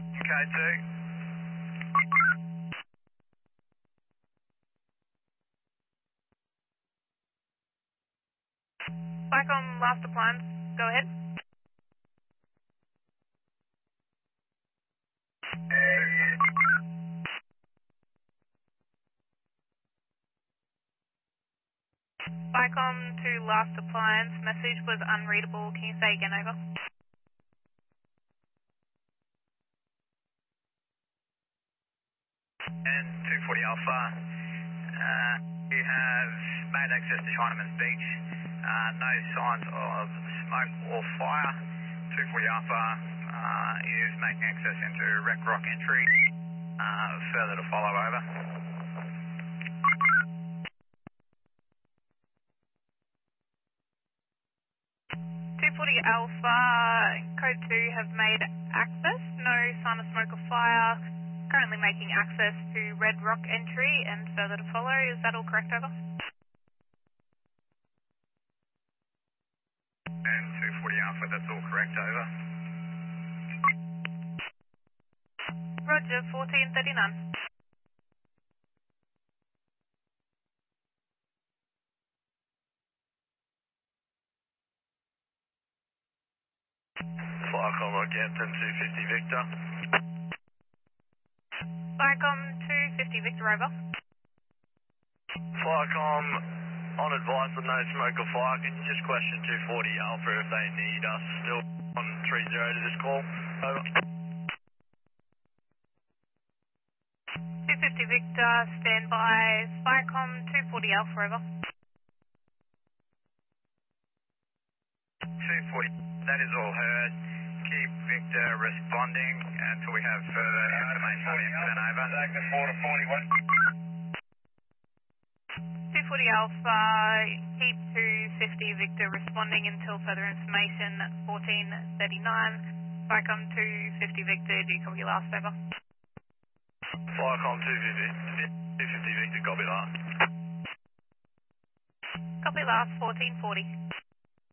K2. Vicom last appliance, go ahead. Vicom to last appliance, message was unreadable. Can you say again, over? And 240 Alpha, you have made access to Chinaman's Beach. No signs of smoke or fire. 240 Alpha is making access into Wreck Rock entry. Further to follow, over. 240 Alpha, code 2 have made access. No sign of smoke or fire. Currently making access to Red Rock entry and further to follow. Is that all correct, over? And 240 Alpha, that's all correct, over. Roger, 1439. Flycom Rockhampton 250 Victor. Vicom 250 Victor, over. Flycom, on advice of no smoke or fire, can you just question 240 Alpha if they need us still on 30 to this call? Over. 250 Victor, standby. Vicom 240 Alpha, over. 240, that is all heard. Keep Victor responding until we have further information on the incident, over. 240 Alpha, keep 250 Victor responding until further information, 1439. Vicom 250 Victor, do you copy last, over? Flycom 250 Victor, copy that. Copy last, 1440.